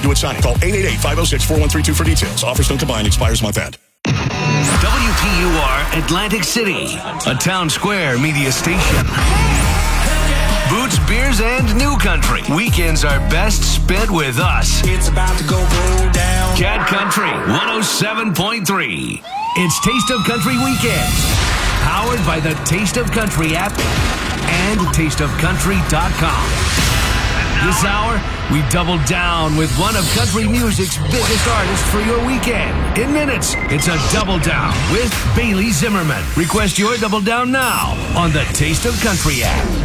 do it signing. Call 888-506-4132 for details. Offers don't combine. Expires month end. WPUR Atlantic City, a Town Square media station. Boots, beers, and new country. Weekends are best spent with us. It's about to go down. Cat Country 107.3. It's Taste of Country Weekends. Powered by the Taste of Country app and tasteofcountry.com. This hour, we double down with one of country music's biggest artists for your weekend. In minutes, it's a double down with Bailey Zimmerman. Request your double down now on the Taste of Country app.